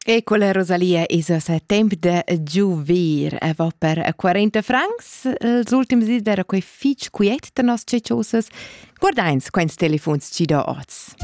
E con la Rosalia è tempo de giuvir. Va per 40 francs. Els ultims dies era quei fitch quiet de nos cecciosas. Guardains quins telefons ci da oz.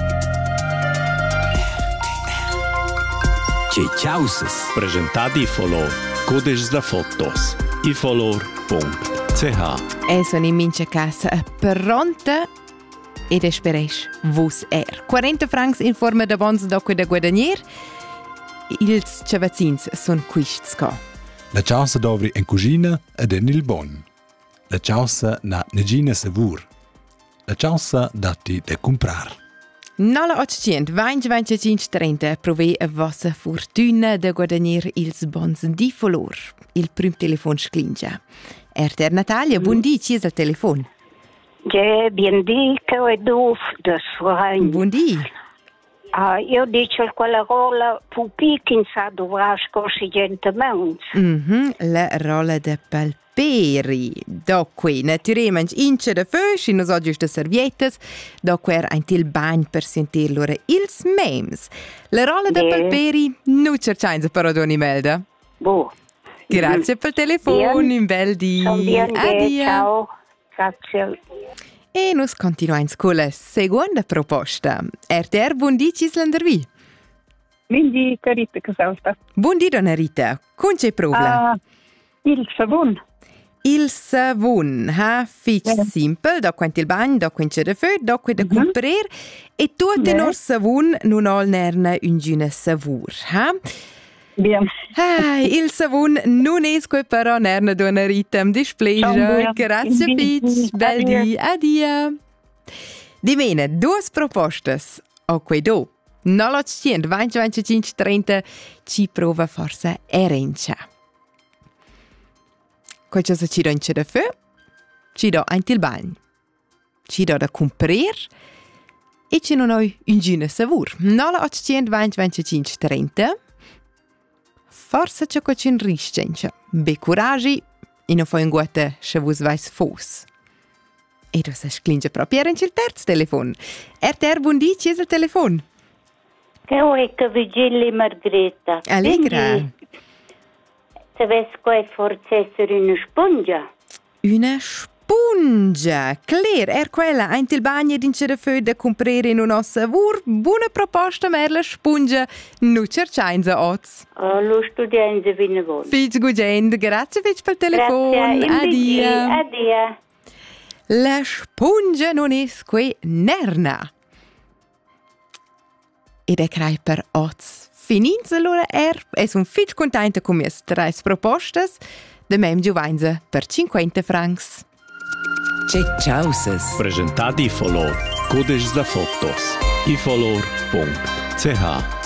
Cecciausas. Presentati Folor. Codes da fotos. ifolor.ch. Sono in mince casa pronta ed esperesch vus 40 francs in forma de bons d'acqua da guadagnier. Ils chavazins son quists co. La chausa dovri en cugina ed en il bon. La chausa na negina savur. La chausa dati de comprar. Nala 800 25 30 provei a vossa fortuna de guadagnier ils bons di Folor. Il prim telefon sclingia. Erter Natalia, buondì, ci es al telefon. Ja, buondì, che è duf da suorain. Buondì. Io dico quella rola pupi che sa dovrà scorsi gentaments. La rola de palperi. Doque, naturalmente, ince de fösch, in nos oggi de serviettes, doque ein til bagn per sentir loro ils memes. La rola de palperi, nu cercainza però doni melda. Boh. Grazie per il telefono, in bel di. Addio. Ciao. Grazie. E nos continuiamo con la seconda proposta. RTR, buondì, Cislandervi. Buondì, Rita, che salta. Buondì, donna Rita. Con c'è prova? Il savon. Il savon, simple, da quanto il bagno, da quanto c'è da feu, da quanto da comprare, e tutto il nostro savon non ha un giune savur, Bien. Il savon non è sco però nerna donna Rita, mi dispiace. Grazie Fitch, bel di, addio. Di bene, due proposte o quei do. 900 25 30 ci prova forse erencia. Qualcosa ci do in c'è da feu, ci do in til bagno, ci do da comprare e ci non ho un giune savur. 900 25 30 forse c'è qualche in riscenza. Be coraggi e non fai un guate se vos vais fos. E tu sai sclinge proprio in il terzo telefono. RTR, buondì, ci è il telefono. Che vuoi che vigili Margherita? Allegra. Sapessi qua forse essere una spongia? Una spongia, Claire, quella ein til bagno din c'è da feu da comprare in un savur. Buona proposta, ma la spongia nu cercainza oz. Lo studianza vine vol. Fitch gugend, grazie Fitch per il telefono. Addio. La spongia non è que nerna. Ed è crai per oz. Fininza allora e son Fitch contenta con mie tre proposte. De mem giovanza per 50 francs. Cecciausas. Presentati Folor. Codes da fotos. ifolor.ch.